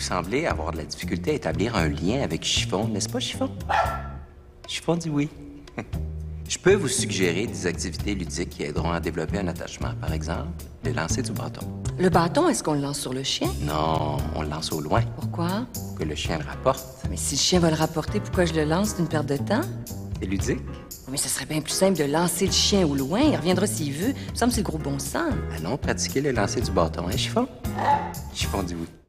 semblez avoir de la difficulté à établir un lien avec Chiffon, n'est-ce pas, Chiffon? Chiffon dit oui. Je peux vous suggérer des activités ludiques qui aideront à développer un attachement. Par exemple, le lancer du bâton. Le bâton, est-ce qu'on le lance sur le chien? Non, on le lance au loin, Pourquoi? pour que le chien le rapporte. Mais si le chien va le rapporter, pourquoi je le lance? C'est une perte de temps? C'est ludique. Mais ce serait bien plus simple de lancer le chien au loin. Il reviendra s'il veut. Il me semble que c'est le gros bon sens. Allons pratiquer le lancer du bâton, hein, Chiffon? Chiffon dit oui.